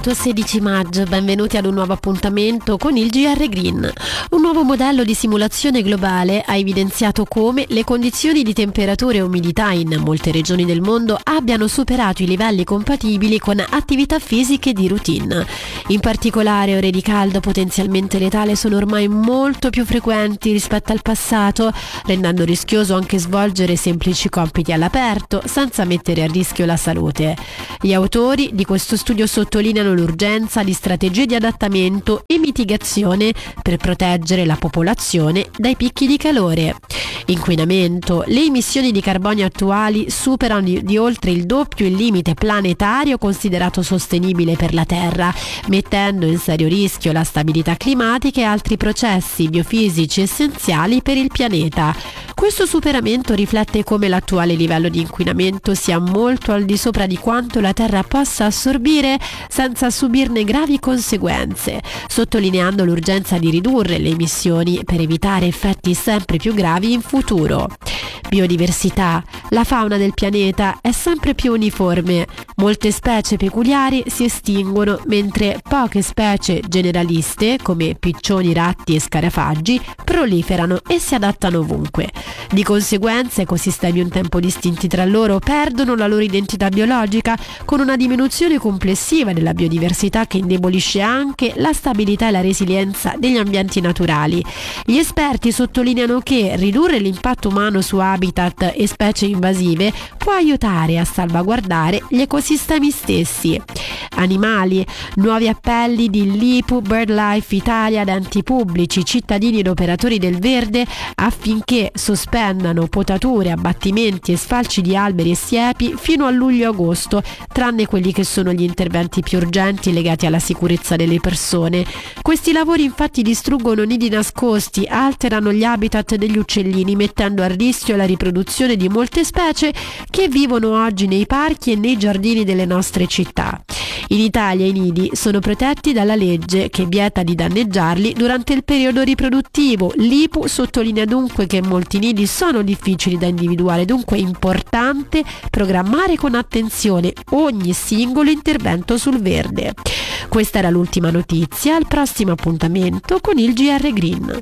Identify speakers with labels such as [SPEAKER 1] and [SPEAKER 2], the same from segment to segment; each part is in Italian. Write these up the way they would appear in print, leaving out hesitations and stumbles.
[SPEAKER 1] sabato 16 maggio, benvenuti ad un nuovo appuntamento con il GR Green. Un nuovo modello di simulazione globale ha evidenziato come le condizioni di temperatura e umidità in molte regioni del mondo abbiano superato i livelli compatibili con attività fisiche di routine. In particolare, ore di caldo potenzialmente letale sono ormai molto più frequenti rispetto al passato, rendendo rischioso anche svolgere semplici compiti all'aperto senza mettere a rischio la salute. Gli autori di questo studio sottolineano l'urgenza di strategie di adattamento e mitigazione per proteggere la popolazione dai picchi di calore. Inquinamento. Le emissioni di carbonio attuali superano di oltre il doppio il limite planetario considerato sostenibile per la Terra, mettendo in serio rischio la stabilità climatica e altri processi biofisici essenziali per il pianeta. Questo superamento riflette come l'attuale livello di inquinamento sia molto al di sopra di quanto la Terra possa assorbire senza subirne gravi conseguenze, sottolineando l'urgenza di ridurre le emissioni per evitare effetti sempre più gravi in futuro. Biodiversità. La fauna del pianeta è sempre più uniforme. Molte specie peculiari si estinguono, mentre poche specie generaliste, come piccioni, ratti e scarafaggi, proliferano e si adattano ovunque. Di conseguenza, ecosistemi un tempo distinti tra loro perdono la loro identità biologica, con una diminuzione complessiva della biodiversità che indebolisce anche la stabilità e la resilienza degli ambienti naturali. Gli esperti sottolineano che ridurre l'impatto umano su habitat e specie invasive può aiutare a salvaguardare gli ecosistemi stessi. Animali. Nuovi appelli di LIPU, BirdLife Italia ad enti pubblici, cittadini ed operatori del verde affinché sospendano potature, abbattimenti e sfalci di alberi e siepi fino a luglio-agosto, tranne quelli che sono gli interventi più urgenti legati alla sicurezza delle persone. Questi lavori infatti distruggono nidi nascosti, alterano gli habitat degli uccellini, mettendo a rischio la riproduzione di molte specie che vivono oggi nei parchi e nei giardini delle nostre città. In Italia i nidi sono protetti dalla legge che vieta di danneggiarli durante il periodo riproduttivo. L'IPU sottolinea dunque che molti nidi sono difficili da individuare, dunque è importante programmare con attenzione ogni singolo intervento sul verde. Questa era l'ultima notizia, al prossimo appuntamento con il GR Green.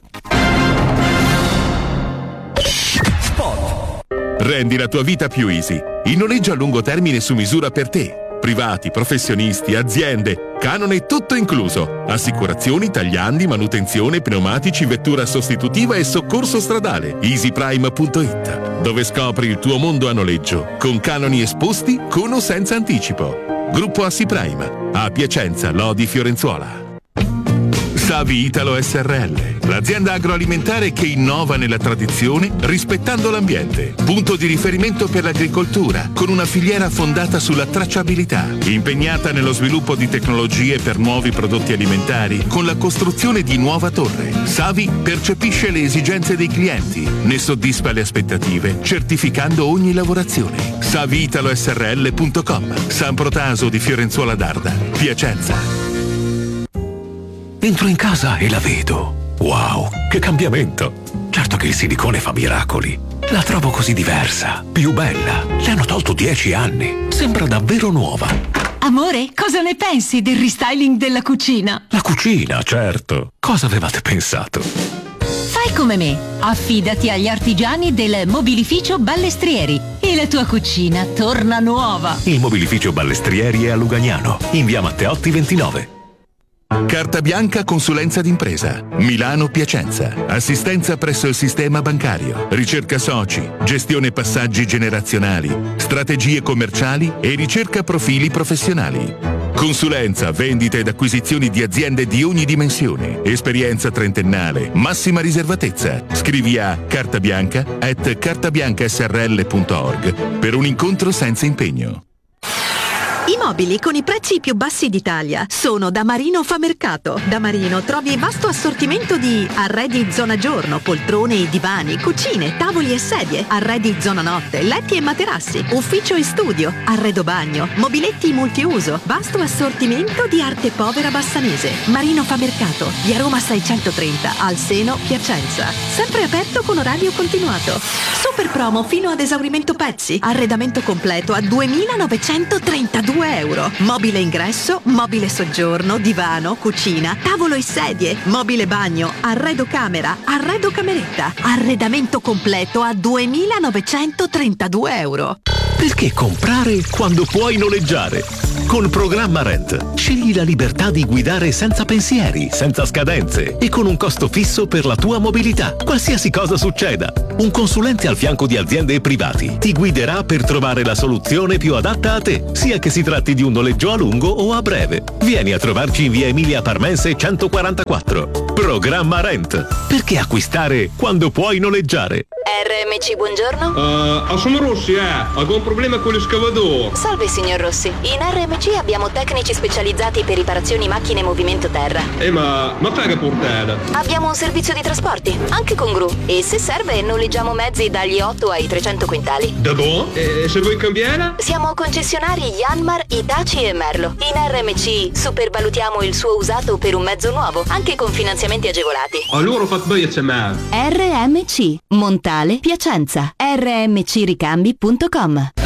[SPEAKER 2] Spot. Rendi la tua vita più easy. Il noleggio a lungo termine su misura per te. Privati, professionisti, aziende, canone tutto incluso. Assicurazioni, tagliandi, manutenzione, pneumatici, vettura sostitutiva e soccorso stradale. easyprime.it, dove scopri il tuo mondo a noleggio, con canoni esposti, con o senza anticipo. Gruppo Assiprime, a Piacenza, Lodi, Fiorenzuola. Savi Italo SRL, l'azienda agroalimentare che innova nella tradizione rispettando l'ambiente. Punto di riferimento per l'agricoltura, con una filiera fondata sulla tracciabilità, impegnata nello sviluppo di tecnologie per nuovi prodotti alimentari, con la costruzione di nuova torre. Savi percepisce le esigenze dei clienti, ne soddisfa le aspettative, certificando ogni lavorazione. SaviItaloSRL.com, San Protaso di Fiorenzuola d'Arda, Piacenza.
[SPEAKER 3] Entro in casa e la vedo. Wow, che cambiamento! Certo che il silicone fa miracoli. La trovo così diversa, più bella. Le hanno tolto 10 anni. Sembra davvero nuova.
[SPEAKER 4] Amore, cosa ne pensi del restyling della cucina?
[SPEAKER 3] La cucina, certo. Cosa avevate pensato?
[SPEAKER 4] Fai come me. Affidati agli artigiani del Mobilificio Ballestrieri e la tua cucina torna nuova.
[SPEAKER 3] Il Mobilificio Ballestrieri è a Lugagnano, in via Matteotti 29.
[SPEAKER 2] Carta bianca consulenza d'impresa. Milano Piacenza. Assistenza presso il sistema bancario. Ricerca soci. Gestione passaggi generazionali. Strategie commerciali e ricerca profili professionali. Consulenza, vendita ed acquisizioni di aziende di ogni dimensione. Esperienza trentennale. Massima riservatezza. Scrivi a cartabianca@cartabiancasrl.org per un incontro senza impegno.
[SPEAKER 5] I mobili con i prezzi più bassi d'Italia sono da Marino Famercato. Da Marino trovi vasto assortimento di arredi zona giorno, poltrone e divani, cucine, tavoli e sedie, arredi zona notte, letti e materassi, ufficio e studio, arredo bagno, mobiletti multiuso, vasto assortimento di arte povera bassanese. Marino Famercato, via Roma 630, al Seno, Piacenza. Sempre aperto con orario continuato. Super promo fino ad esaurimento pezzi. Arredamento completo a 2.932 €32. Mobile ingresso, mobile soggiorno, divano, cucina, tavolo e sedie, mobile bagno, arredo camera, arredo cameretta, arredamento completo a €2.932.
[SPEAKER 3] Perché comprare quando puoi noleggiare? Con Programma Rent scegli la libertà di guidare senza pensieri, senza scadenze e con un costo fisso per la tua mobilità, qualsiasi cosa succeda. Un consulente al fianco di aziende e privati ti guiderà per trovare la soluzione più adatta a te, sia che si tratti di un noleggio a lungo o a breve. Vieni a trovarci in via Emilia Parmense 144. Programma Rent. Perché acquistare quando puoi noleggiare?
[SPEAKER 6] RMC, buongiorno.
[SPEAKER 7] Sono Rossi, ho un problema con l'escavatore.
[SPEAKER 6] Salve signor Rossi. In RMC abbiamo tecnici specializzati per riparazioni macchine e movimento terra.
[SPEAKER 7] Ma paga portata.
[SPEAKER 6] Abbiamo un servizio di trasporti, anche con gru. E se serve noleggiamo mezzi dagli 8 ai 300 quintali.
[SPEAKER 7] Da buon? E se vuoi cambiare?
[SPEAKER 6] Siamo concessionari Yanmar, Hitachi e Merlo. In RMC supervalutiamo il suo usato per un mezzo nuovo, anche con finanziamenti agevolati.
[SPEAKER 7] Allora fate bene a chiamare.
[SPEAKER 4] RMC, Montale, Piacenza. rmcricambi.com.